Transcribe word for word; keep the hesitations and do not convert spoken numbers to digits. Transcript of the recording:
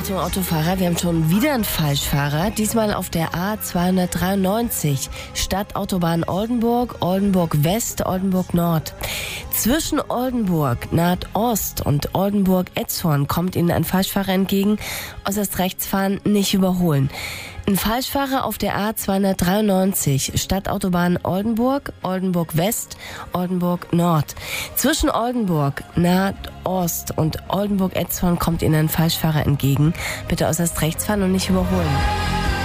Achtung Autofahrer, wir haben schon wieder einen Falschfahrer, diesmal auf der A zweihundertdreiundneunzig, Stadtautobahn Oldenburg, Oldenburg West, Oldenburg Nord. Zwischen Oldenburg Nordost und Oldenburg Etzhorn kommt Ihnen ein Falschfahrer entgegen, äußerst rechts fahren, nicht überholen. Ein Falschfahrer auf der A zweihundertdreiundneunzig, Stadtautobahn Oldenburg, Oldenburg West, Oldenburg Nord. Zwischen Oldenburg Nordost und Oldenburg Etzhorn kommt Ihnen ein Falschfahrer entgegen. Bitte äußerst rechts fahren und nicht überholen.